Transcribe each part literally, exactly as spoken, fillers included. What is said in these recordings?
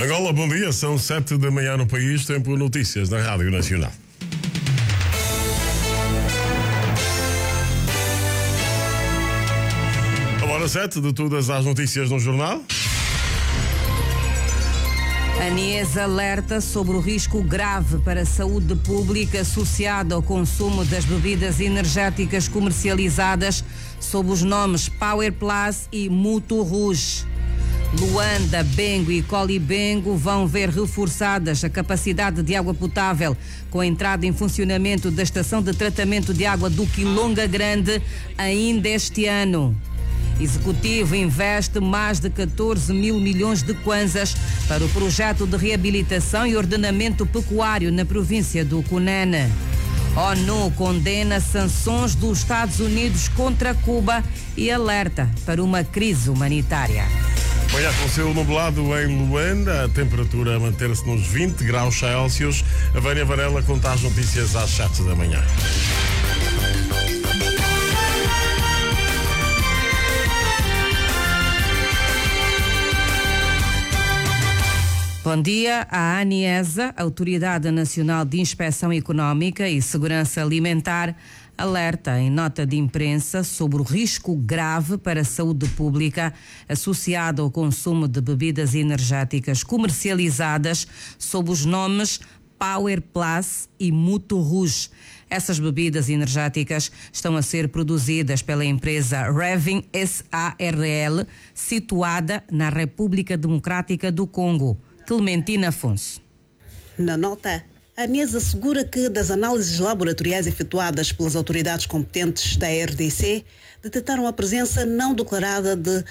Angola, bom dia, são sete da manhã no país, tempo notícias da Rádio Nacional. A hora sete de todas as notícias no jornal. A ANESA alerta sobre o risco grave para a saúde pública associado ao consumo das bebidas energéticas comercializadas sob os nomes Power Plus e Mutu Rouge. Luanda, Bengo e Colibengo vão ver reforçadas a capacidade de água potável com a entrada em funcionamento da estação de tratamento de água do Quilonga Grande ainda este ano. Executivo investe mais de catorze mil milhões de kwanzas para o projeto de reabilitação e ordenamento pecuário na província do Cunene. ONU condena sanções dos Estados Unidos contra Cuba e alerta para uma crise humanitária. Manhã com céu nublado em Luanda, a temperatura a manter-se nos vinte graus Celsius. A Vânia Varela conta as notícias às sete da manhã. Bom dia. A ANESA, Autoridade Nacional de Inspeção Económica e Segurança Alimentar, alerta em nota de imprensa sobre o risco grave para a saúde pública associado ao consumo de bebidas energéticas comercializadas sob os nomes Power Plus e Mutu Rouge. Essas bebidas energéticas estão a ser produzidas pela empresa Revin S A R L, situada na República Democrática do Congo. Clementina Afonso. Na nota, a ANESA assegura que, das análises laboratoriais efetuadas pelas autoridades competentes da R D C, detectaram a presença não declarada de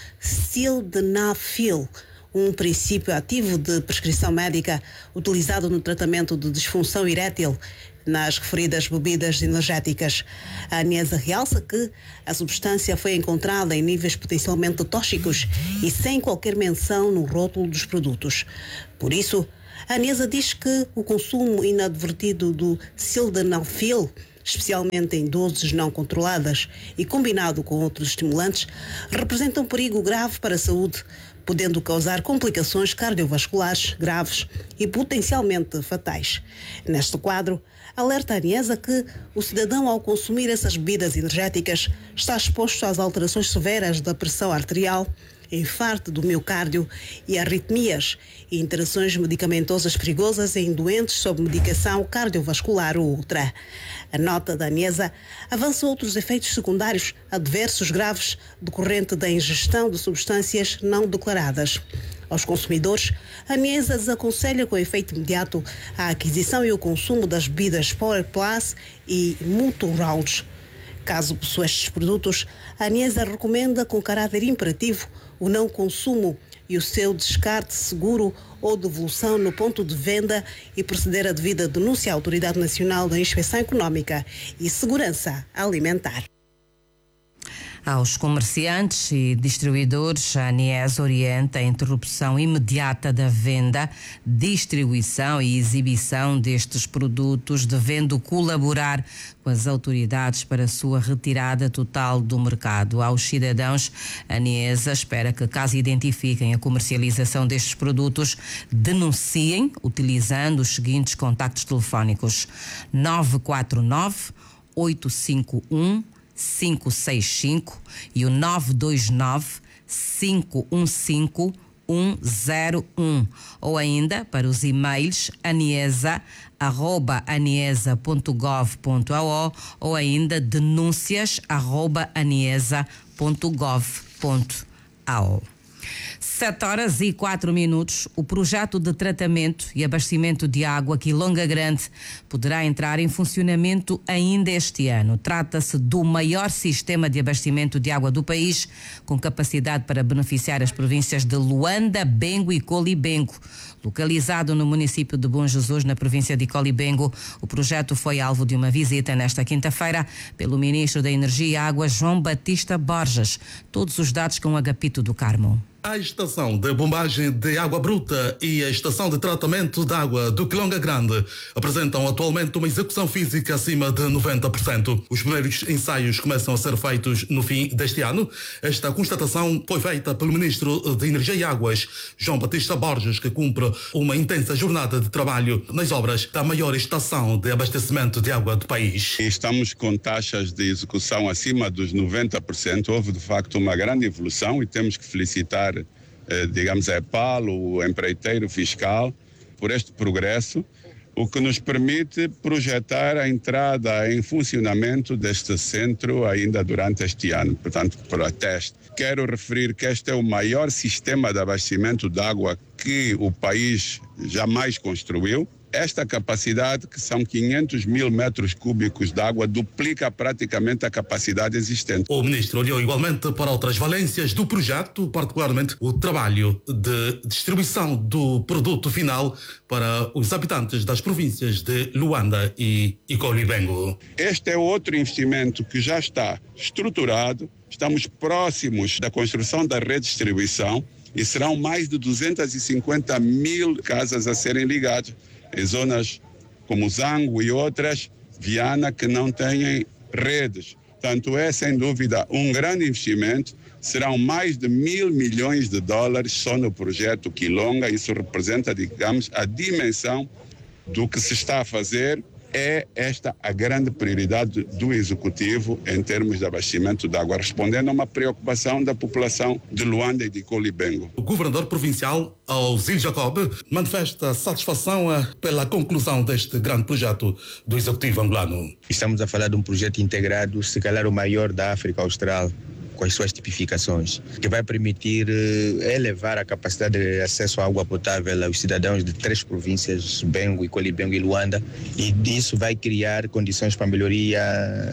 sildenafil, um princípio ativo de prescrição médica utilizado no tratamento de disfunção erétil nas referidas bebidas energéticas. A ANESA realça que a substância foi encontrada em níveis potencialmente tóxicos e sem qualquer menção no rótulo dos produtos. Por isso, a ANESA diz que o consumo inadvertido do sildenafil, especialmente em doses não controladas e combinado com outros estimulantes, representa um perigo grave para a saúde, podendo causar complicações cardiovasculares graves e potencialmente fatais. Neste quadro, alerta a ANESA que o cidadão, ao consumir essas bebidas energéticas, está exposto às alterações severas da pressão arterial, infarto do miocárdio e arritmias e interações medicamentosas perigosas em doentes sob medicação cardiovascular ou outra. A nota da ANESA avança outros efeitos secundários adversos graves decorrente da ingestão de substâncias não declaradas. Aos consumidores, a ANESA desaconselha com efeito imediato a aquisição e o consumo das bebidas Power Plus e Mutu Rouge. Caso possua estes produtos, a ANESA recomenda com caráter imperativo o não consumo e o seu descarte seguro ou devolução no ponto de venda e proceder à devida denúncia à Autoridade Nacional da Inspeção Económica e Segurança Alimentar. Aos comerciantes e distribuidores, a ANESA orienta a interrupção imediata da venda, distribuição e exibição destes produtos, devendo colaborar com as autoridades para a sua retirada total do mercado. Aos cidadãos, a ANESA espera que, caso identifiquem a comercialização destes produtos, denunciem utilizando os seguintes contactos telefónicos: nove quatro nove, oito cinco um, cinco seis cinco e o nove dois nove, cinco um cinco, um zero um, ou ainda para os e-mails anesa arroba anesa ponto gov ponto a o ou ainda denúncias arroba anesa ponto gov ponto a o. Sete horas e quatro minutos. O projeto de tratamento e abastecimento de água Quilonga Grande poderá entrar em funcionamento ainda este ano. Trata-se do maior sistema de abastecimento de água do país, com capacidade para beneficiar as províncias de Luanda, Bengo e Colibengo. Localizado no município de Bom Jesus, na província de Colibengo, o projeto foi alvo de uma visita nesta quinta-feira pelo ministro da Energia e Água, João Batista Borges. Todos os dados com Agapito do Carmo. A estação de bombagem de água bruta e a estação de tratamento de água do Quilonga Grande apresentam atualmente uma execução física acima de noventa por cento. Os primeiros ensaios começam a ser feitos no fim deste ano. Esta constatação foi feita pelo Ministro de Energia e Águas, João Batista Borges, que cumpre uma intensa jornada de trabalho nas obras da maior estação de abastecimento de água do país. Estamos com taxas de execução acima dos noventa por cento. Houve, de facto, uma grande evolução e temos que felicitar digamos, a EPAL, o empreiteiro fiscal, por este progresso, o que nos permite projetar a entrada em funcionamento deste centro ainda durante este ano, portanto, para teste. Quero referir que este é o maior sistema de abastecimento de água que o país jamais construiu. Esta capacidade, que são quinhentos mil metros cúbicos de água, duplica praticamente a capacidade existente. O ministro olhou igualmente para outras valências do projeto, particularmente o trabalho de distribuição do produto final para os habitantes das províncias de Luanda e Icolibengo. Este é outro investimento que já está estruturado, estamos próximos da construção da redistribuição e serão mais de duzentas e cinquenta mil casas a serem ligadas em zonas como Zango e outras, Viana, que não têm redes. Portanto, é sem dúvida um grande investimento. Serão mais de mil milhões de dólares só no projeto Quilonga. Isso representa, digamos, a dimensão do que se está a fazer. É esta a grande prioridade do Executivo em termos de abastecimento de água, respondendo a uma preocupação da população de Luanda e de Icolibengo. O governador provincial, Ozil Jacob, manifesta satisfação pela conclusão deste grande projeto do Executivo angolano. Estamos a falar de um projeto integrado, se calhar o maior da África Austral, com as suas tipificações, que vai permitir elevar a capacidade de acesso à água potável aos cidadãos de três províncias, Bengo, Icolibengo e Luanda, e isso vai criar condições para a melhoria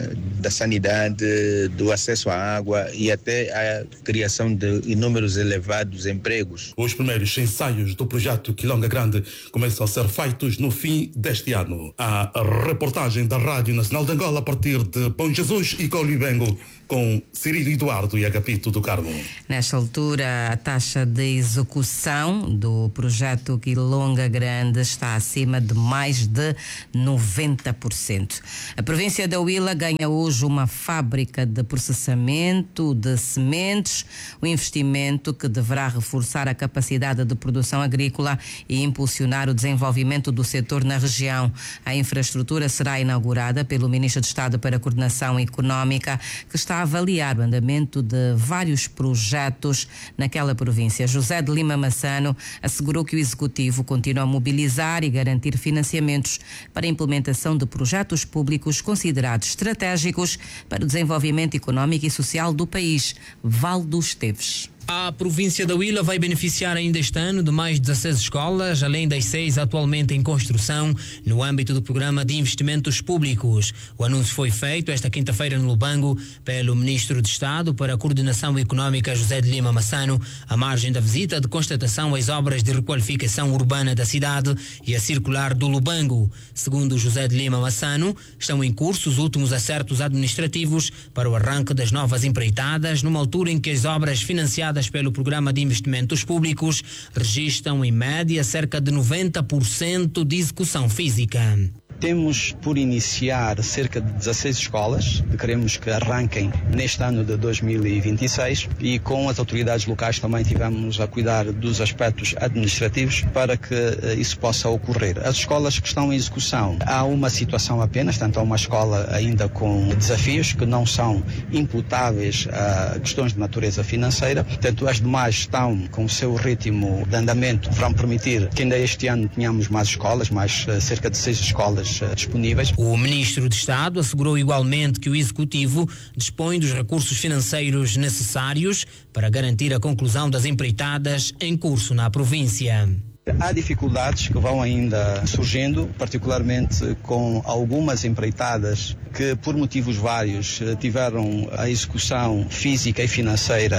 da sanidade, do acesso à água e até a criação de inúmeros elevados empregos. Os primeiros ensaios do projeto Quilonga Grande começam a ser feitos no fim deste ano. A reportagem da Rádio Nacional de Angola a partir de Bom Jesus e Icolibengo, com Cirilo Eduardo e Agapito do Carmo. Nesta altura, a taxa de execução do projeto Quilonga Grande está acima de mais de noventa por cento. A província da Huila ganha hoje uma fábrica de processamento de sementes, um investimento que deverá reforçar a capacidade de produção agrícola e impulsionar o desenvolvimento do setor na região. A infraestrutura será inaugurada pelo Ministro de Estado para a Coordenação Económica, que está a avaliar o andamento de vários projetos naquela província. José de Lima Massano assegurou que o Executivo continua a mobilizar e garantir financiamentos para a implementação de projetos públicos considerados estratégicos para o desenvolvimento económico e social do país. Valdo Esteves. A província da Huila vai beneficiar ainda este ano de mais dezasseis escolas, além das seis atualmente em construção, no âmbito do Programa de Investimentos Públicos. O anúncio foi feito esta quinta-feira no Lubango pelo Ministro de Estado para a Coordenação Económica, José de Lima Massano, à margem da visita de constatação às obras de requalificação urbana da cidade e a circular do Lubango. Segundo José de Lima Massano, estão em curso os últimos acertos administrativos para o arranque das novas empreitadas, numa altura em que as obras financiadas pelo Programa de Investimentos Públicos registram em média cerca de noventa por cento de execução física. Temos por iniciar cerca de dezasseis escolas, que queremos que arranquem neste ano de dois mil e vinte e seis, e com as autoridades locais também tivemos a cuidar dos aspectos administrativos para que isso possa ocorrer. As escolas que estão em execução, há uma situação apenas, portanto há uma escola ainda com desafios que não são imputáveis a questões de natureza financeira, portanto as demais estão com o seu ritmo de andamento, vão permitir que ainda este ano tenhamos mais escolas, mais cerca de seis escolas disponíveis. O Ministro de Estado assegurou igualmente que o Executivo dispõe dos recursos financeiros necessários para garantir a conclusão das empreitadas em curso na província. Há dificuldades que vão ainda surgindo, particularmente com algumas empreitadas que, por motivos vários, tiveram a execução física e financeira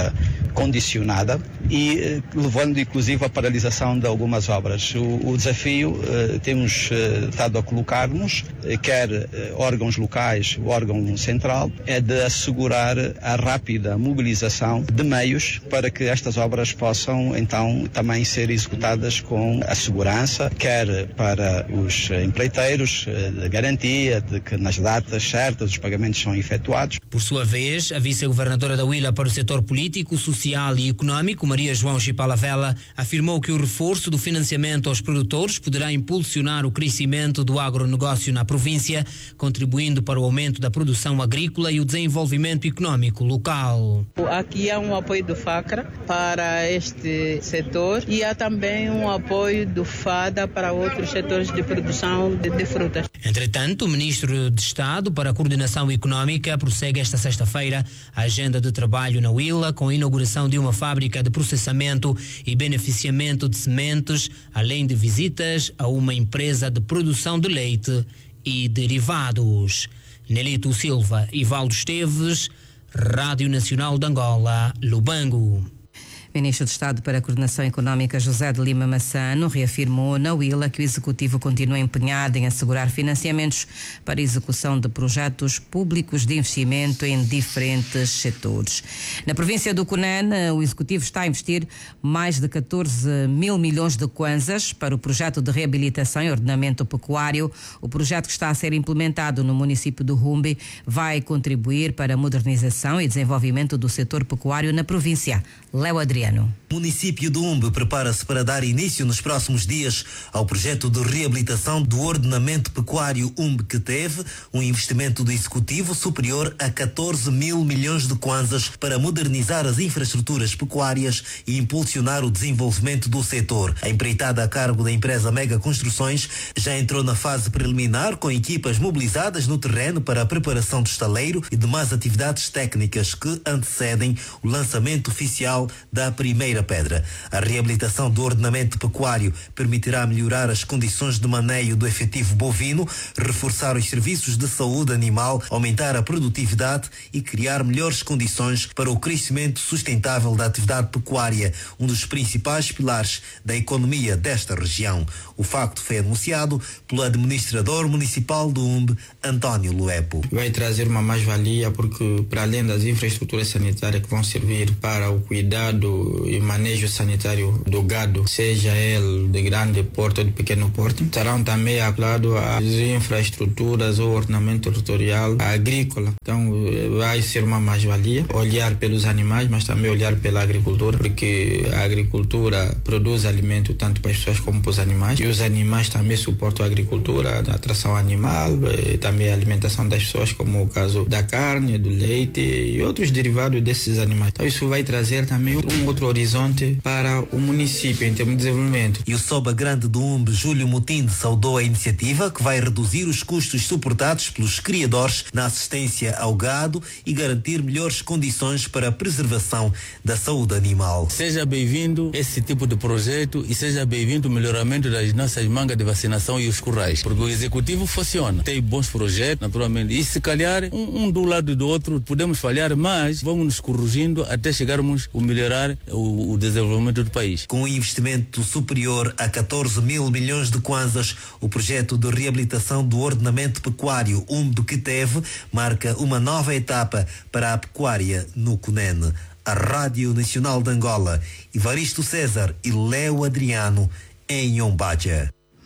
condicionada e eh, levando inclusive à paralisação de algumas obras. O, o desafio eh, temos eh, estado a colocar-nos, eh, quer eh, órgãos locais, o órgão central, é de assegurar a rápida mobilização de meios para que estas obras possam então também ser executadas com a segurança, quer para os empreiteiros, de garantia de que nas datas certas os pagamentos são efetuados. Por sua vez, a vice-governadora da Huila para o setor político, social e econômico, Maria João Chipala Vela, afirmou que o reforço do financiamento aos produtores poderá impulsionar o crescimento do agronegócio na província, contribuindo para o aumento da produção agrícola e o desenvolvimento econômico local. Aqui há um apoio do FACRA para este setor e há também um apoio do FADA para outros setores de produção de, de frutas. Entretanto, o ministro de Estado para a Coordenação Econômica prossegue esta sexta-feira a agenda de trabalho na Huila com a inauguração de uma fábrica de processamento e beneficiamento de sementes, além de visitas a uma empresa de produção de leite e derivados. Nelito Silva e Valdo Esteves, Rádio Nacional de Angola, Lubango. Ministro de Estado para a Coordenação Económica José de Lima Massano reafirmou na Huila que o Executivo continua empenhado em assegurar financiamentos para a execução de projetos públicos de investimento em diferentes setores. Na província do Cunene, o Executivo está a investir mais de catorze mil milhões de kwanzas para o projeto de reabilitação e ordenamento pecuário. O projeto que está a ser implementado no município do Humbe vai contribuir para a modernização e desenvolvimento do setor pecuário na província. Léo Adriano. O município do Umbe prepara-se para dar início nos próximos dias ao projeto de reabilitação do ordenamento pecuário Umbe, que teve um investimento do Executivo superior a catorze mil milhões de kwanzas para modernizar as infraestruturas pecuárias e impulsionar o desenvolvimento do setor. A empreitada a cargo da empresa Mega Construções já entrou na fase preliminar com equipas mobilizadas no terreno para a preparação do estaleiro e demais atividades técnicas que antecedem o lançamento oficial da primeira pedra. A reabilitação do ordenamento pecuário permitirá melhorar as condições de maneio do efetivo bovino, reforçar os serviços de saúde animal, aumentar a produtividade e criar melhores condições para o crescimento sustentável da atividade pecuária, um dos principais pilares da economia desta região. O facto foi anunciado pelo administrador municipal do Umbe, António Luepo. Vai trazer uma mais-valia porque, para além das infraestruturas sanitárias que vão servir para o cuidado e manejo sanitário do gado, seja ele de grande porte ou de pequeno porte, estarão também acoplados às infraestruturas ou ordenamento territorial agrícola. Então vai ser uma mais-valia olhar pelos animais, mas também olhar pela agricultura, porque a agricultura produz alimento tanto para as pessoas como para os animais, e os animais também suportam a agricultura, a atração animal, e também a alimentação das pessoas, como o caso da carne, do leite e outros derivados desses animais. Então isso vai trazer também um outro horizonte para o município em termos de desenvolvimento. E o Soba Grande do Umbe, Júlio Mutinde, saudou a iniciativa que vai reduzir os custos suportados pelos criadores na assistência ao gado e garantir melhores condições para a preservação da saúde animal. Seja bem-vindo esse tipo de projeto e seja bem-vindo o melhoramento das nossas mangas de vacinação e os currais, porque o executivo funciona, tem bons projetos, naturalmente, e se calhar um, um do lado do outro podemos falhar, mas vamos nos corrigindo até chegarmos a melhorar o, o desenvolvimento do país. Com um investimento superior a catorze mil milhões de kwanzas, o projeto de reabilitação do ordenamento pecuário Umbe que teve marca uma nova etapa para a pecuária no Cunene. A Rádio Nacional de Angola, Evaristo César e Léo Adriano, em Ombaja.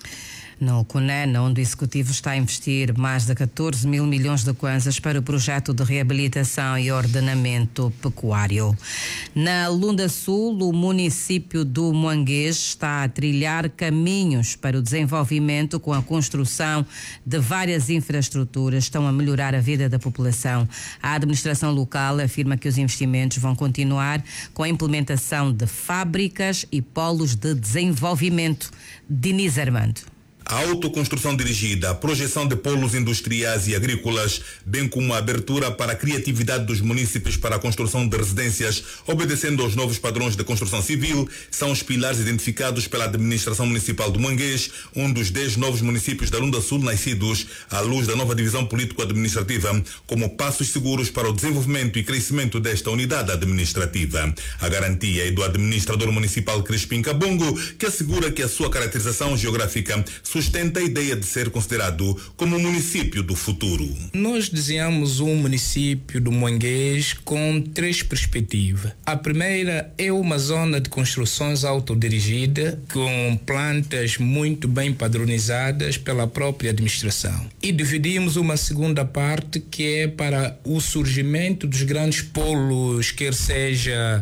No Cunene, onde o Executivo está a investir mais de catorze mil milhões de kwanzas para o projeto de reabilitação e ordenamento pecuário. Na Lunda Sul, o município do Moanguês está a trilhar caminhos para o desenvolvimento com a construção de várias infraestruturas que estão a melhorar a vida da população. A administração local afirma que os investimentos vão continuar com a implementação de fábricas e polos de desenvolvimento. Diniz Armando. A autoconstrução dirigida, a projeção de polos industriais e agrícolas, bem como a abertura para a criatividade dos munícipes para a construção de residências, obedecendo aos novos padrões de construção civil, são os pilares identificados pela administração municipal do Manguês, um dos dez novos municípios da Lunda Sul nascidos à luz da nova divisão político-administrativa, como passos seguros para o desenvolvimento e crescimento desta unidade administrativa. A garantia é do administrador municipal Crispim Cabongo, que assegura que a sua caracterização geográfica sustenta a ideia de ser considerado como o município do futuro. Nós desenhamos um município do Manguês com três perspectivas. A primeira é uma zona de construções autodirigida, com plantas muito bem padronizadas pela própria administração. E dividimos uma segunda parte que é para o surgimento dos grandes polos, quer seja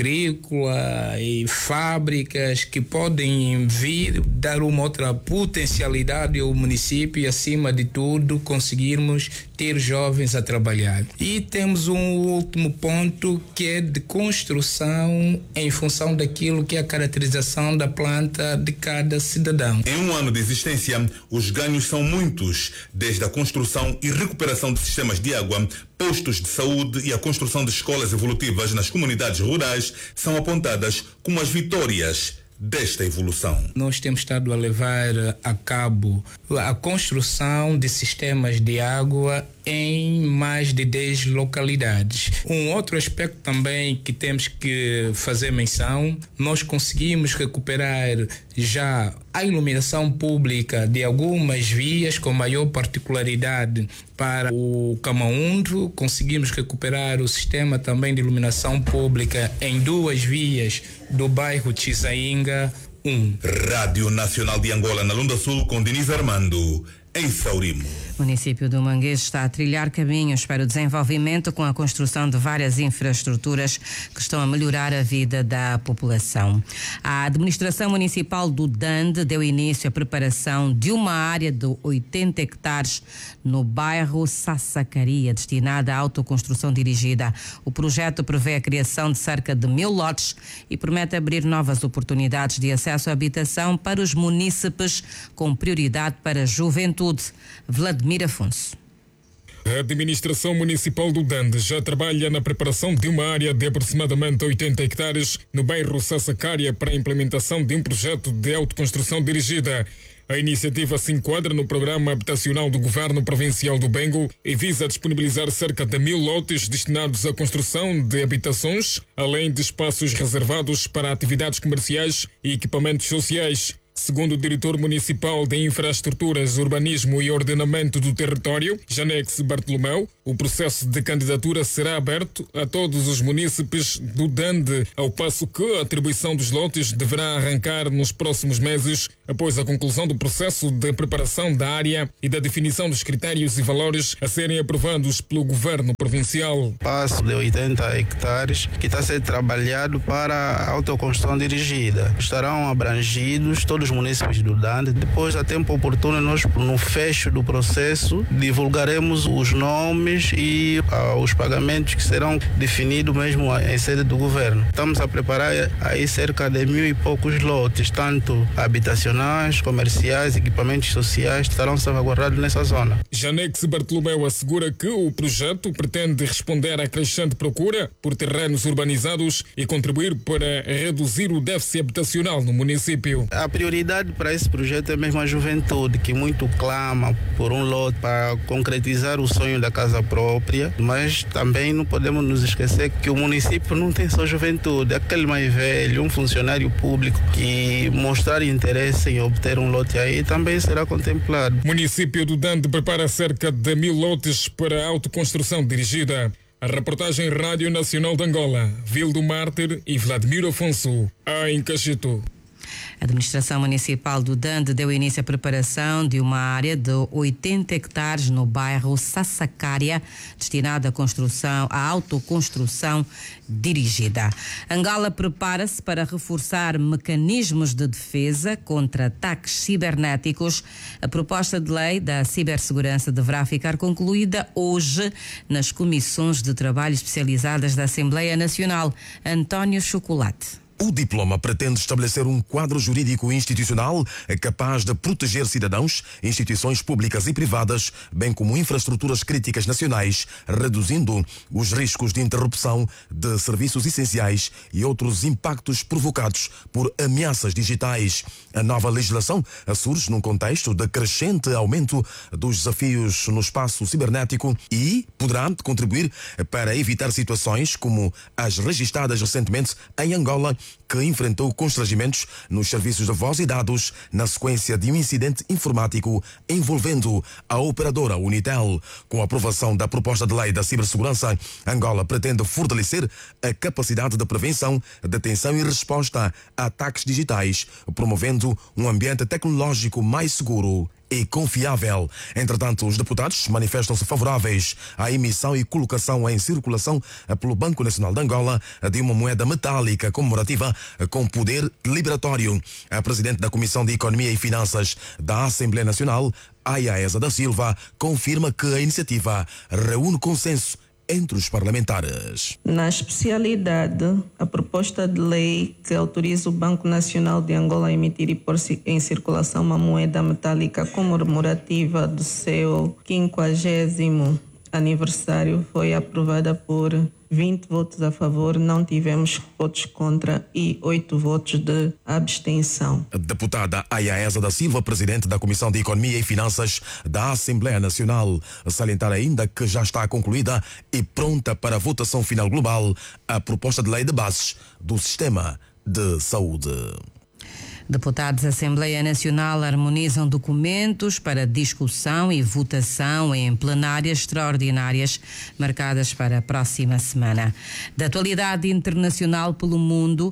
agrícola e fábricas, que podem vir dar uma outra potencialidade ao município e, acima de tudo, conseguirmos ter jovens a trabalhar. E temos um último ponto que é de construção em função daquilo que é a caracterização da planta de cada cidadão. Em um ano de existência, os ganhos são muitos, desde a construção e recuperação de sistemas de água, postos de saúde e a construção de escolas evolutivas nas comunidades rurais são apontadas como as vitórias desta evolução. Nós temos estado a levar a cabo a construção de sistemas de água em mais de dez localidades. Um outro aspecto também que temos que fazer menção, nós conseguimos recuperar já a iluminação pública de algumas vias, com maior particularidade para o Camaundo. Conseguimos recuperar o sistema também de iluminação pública em duas vias do bairro Chisainga um. Rádio Nacional de Angola, na Lunda Sul, com Diniz Armando, em Saurimo. O município do Manguês está a trilhar caminhos para o desenvolvimento com a construção de várias infraestruturas que estão a melhorar a vida da população. A administração municipal do Dande deu início à preparação de uma área de oitenta hectares no bairro Sassakaria, destinada à autoconstrução dirigida. O projeto prevê a criação de cerca de mil lotes e promete abrir novas oportunidades de acesso à habitação para os munícipes, com prioridade para a juventude. Vladimir Afonso. A administração municipal do Dande já trabalha na preparação de uma área de aproximadamente oitenta hectares no bairro Sassakaria para a implementação de um projeto de autoconstrução dirigida. A iniciativa se enquadra no programa habitacional do Governo Provincial do Bengo e visa disponibilizar cerca de mil lotes destinados à construção de habitações, além de espaços reservados para atividades comerciais e equipamentos sociais. Segundo o diretor municipal de Infraestruturas, Urbanismo e Ordenamento do Território, Janex Bartolomeu, o processo de candidatura será aberto a todos os munícipes do Dande, ao passo que a atribuição dos lotes deverá arrancar nos próximos meses, após a conclusão do processo de preparação da área e da definição dos critérios e valores a serem aprovados pelo Governo Provincial. Passo de oitenta hectares que está a ser trabalhado para a autoconstrução dirigida. Estarão abrangidos todos os municípios do Dande. Depois, a tempo oportuno, nós, no fecho do processo, divulgaremos os nomes e uh, os pagamentos que serão definidos mesmo em sede do governo. Estamos a preparar aí cerca de mil e poucos lotes, tanto habitacionais, comerciais, equipamentos sociais, estarão salvaguardados nessa zona. Janex Bartolomeu assegura que o projeto pretende responder à crescente procura por terrenos urbanizados e contribuir para reduzir o déficit habitacional no município. A prioridade para esse projeto é mesmo a juventude, que muito clama por um lote para concretizar o sonho da casa própria, mas também não podemos nos esquecer que o município não tem só juventude. Aquele mais velho, um funcionário público que mostrar interesse em obter um lote aí também será contemplado. O município do Dande prepara cerca de mil lotes para a autoconstrução dirigida. A reportagem Rádio Nacional de Angola, Vildo Mártir e Vladimir Afonso, em Cachito. A administração municipal do Dande deu início à preparação de uma área de oitenta hectares no bairro Sassakaria, destinada à construção, à autoconstrução dirigida. Angola prepara-se para reforçar mecanismos de defesa contra ataques cibernéticos. A proposta de lei da cibersegurança deverá ficar concluída hoje nas comissões de trabalho especializadas da Assembleia Nacional. António Chocolate. O diploma pretende estabelecer um quadro jurídico institucional capaz de proteger cidadãos, instituições públicas e privadas, bem como infraestruturas críticas nacionais, reduzindo os riscos de interrupção de serviços essenciais e outros impactos provocados por ameaças digitais. A nova legislação surge num contexto de crescente aumento dos desafios no espaço cibernético e poderá contribuir para evitar situações como as registradas recentemente em Angola, que enfrentou constrangimentos nos serviços de voz e dados na sequência de um incidente informático envolvendo a operadora Unitel. Com a aprovação da proposta de lei da cibersegurança, Angola pretende fortalecer a capacidade de prevenção, detenção e resposta a ataques digitais, promovendo um ambiente tecnológico mais seguro e confiável. Entretanto, os deputados manifestam-se favoráveis à emissão e colocação em circulação pelo Banco Nacional de Angola de uma moeda metálica comemorativa com poder liberatório. A presidente da Comissão de Economia e Finanças da Assembleia Nacional, Ayaesa da Silva, confirma que a iniciativa reúne consenso entre os parlamentares. Na especialidade, a proposta de lei que autoriza o Banco Nacional de Angola a emitir e pôr em circulação uma moeda metálica comemorativa do seu quinquagésimo aniversário foi aprovada por vinte votos a favor, não tivemos votos contra e oito votos de abstenção. A deputada Ayaesa da Silva, presidente da Comissão de Economia e Finanças da Assembleia Nacional, salientar ainda que já está concluída e pronta para a votação final global a proposta de lei de bases do sistema de saúde. Deputados da Assembleia Nacional harmonizam documentos para discussão e votação em plenárias extraordinárias marcadas para a próxima semana. Da atualidade internacional pelo mundo,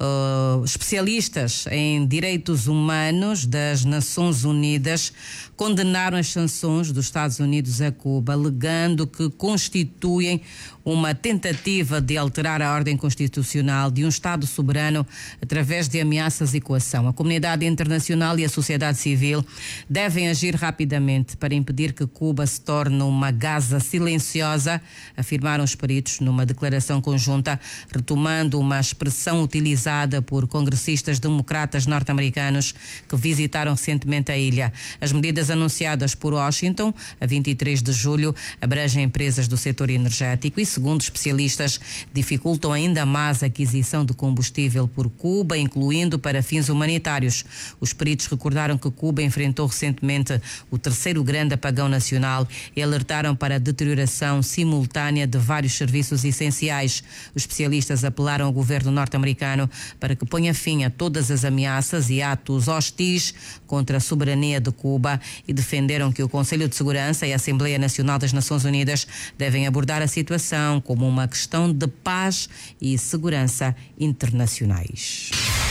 uh, especialistas em direitos humanos das Nações Unidas condenaram as sanções dos Estados Unidos a Cuba, alegando que constituem uma tentativa de alterar a ordem constitucional de um Estado soberano através de ameaças e coação. A comunidade internacional e a sociedade civil devem agir rapidamente para impedir que Cuba se torne uma Gaza silenciosa, afirmaram os peritos numa declaração conjunta, retomando uma expressão utilizada por congressistas democratas norte-americanos que visitaram recentemente a ilha. As medidas anunciadas por Washington, a vinte e três de julho, abrangem empresas do setor energético e, segundo especialistas, dificultam ainda mais a aquisição de combustível por Cuba, incluindo para fins humanitários. Os peritos recordaram que Cuba enfrentou recentemente o terceiro grande apagão nacional e alertaram para a deterioração simultânea de vários serviços essenciais. Os especialistas apelaram ao governo norte-americano para que ponha fim a todas as ameaças e atos hostis contra a soberania de Cuba e defenderam que o Conselho de Segurança e a Assembleia Nacional das Nações Unidas devem abordar a situação como uma questão de paz e segurança internacionais.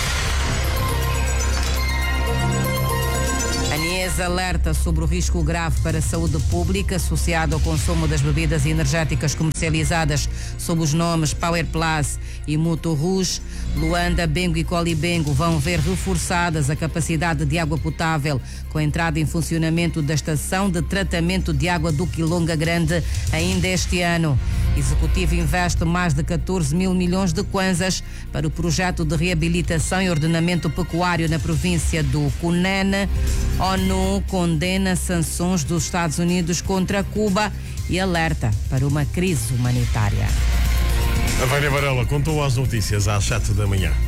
Alerta sobre o risco grave para a saúde pública associado ao consumo das bebidas energéticas comercializadas sob os nomes Power Plus e Muto Rouge. Luanda, Bengo e Colibengo vão ver reforçadas a capacidade de água potável com a entrada em funcionamento da estação de tratamento de água do Quilonga Grande ainda este ano. Executivo investe mais de catorze mil milhões de kwanzas para o projeto de reabilitação e ordenamento pecuário na província do Cunene. ONU condena sanções dos Estados Unidos contra Cuba e alerta para uma crise humanitária. A Vânia Varela contou as notícias às sete da manhã.